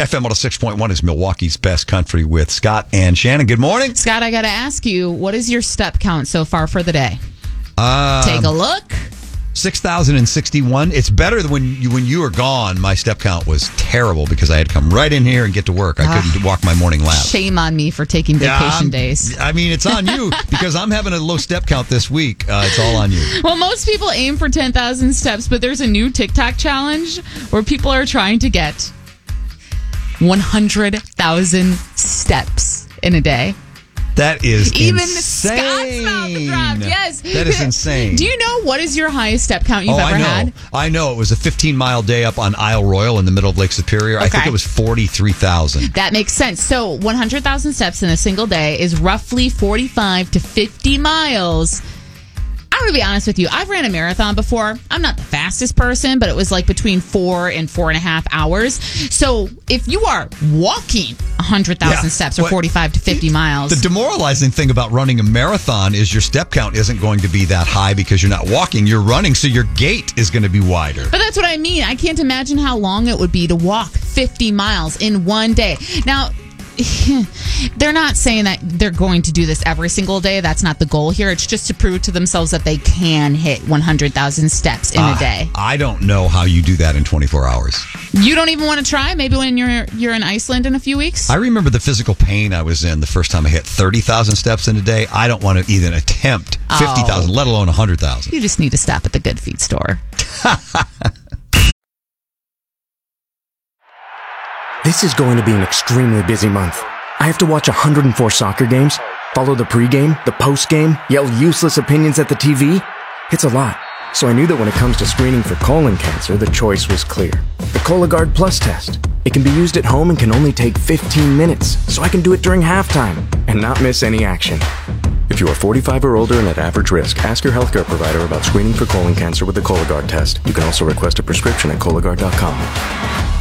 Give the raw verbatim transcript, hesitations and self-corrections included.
F M one oh six point one is Milwaukee's Best Country with Scott and Shannon. Good morning. Scott, I got to ask you, what is your step count so far for the day? Um, Take a look. six thousand sixty-one. It's better than when you, when you were gone. My step count was terrible because I had to come right in here and get to work. I Ah, couldn't walk my morning lap. Shame on me for taking vacation Yeah, days. I mean, it's on you because I'm having a low step count this week. Uh, it's all on you. Well, most people aim for ten thousand steps, but there's a new TikTok challenge where people are trying to get one hundred thousand steps in a day. That is Even insane. Scott's mouth dropped. Yes. That is insane. Do you know what is your highest step count you've oh, ever I know. had? I know. It was a fifteen-mile day up on Isle Royal in the middle of Lake Superior. I Okay. think it was forty-three thousand. That makes sense. So one hundred thousand steps in a single day is roughly forty-five to fifty miles. I'm going to be honest with you. I've ran a marathon before. I'm not the fastest person, but it was like between four and four and a half hours. So if you are walking one hundred thousand Yeah. steps or What- forty-five to fifty miles. The demoralizing thing about running a marathon is your step count isn't going to be that high because you're not walking, you're running, so your gait is going to be wider. But that's what I mean. I can't imagine how long it would be to walk fifty miles in one day. Now, they're not saying that they're going to do this every single day. That's not the goal here. It's just to prove to themselves that they can hit one hundred thousand steps in Uh, a day. I don't know how you do that in twenty-four hours. You don't even want to try? Maybe when you're you're in Iceland in a few weeks? I remember the physical pain I was in the first time I hit thirty thousand steps in a day. I don't want to even attempt fifty thousand, Oh. let alone one hundred thousand. You just need to stop at the Good Feet store. This is going to be an extremely busy month. I have to watch one hundred four soccer games, follow the pregame, the postgame, yell useless opinions at the T V. It's a lot. So I knew that when it comes to screening for colon cancer, the choice was clear. The Cologuard Plus test. It can be used at home and can only take fifteen minutes, so I can do it during halftime and not miss any action. If you are forty-five or older and at average risk, ask your healthcare provider about screening for colon cancer with the Cologuard test. You can also request a prescription at Cologuard dot com.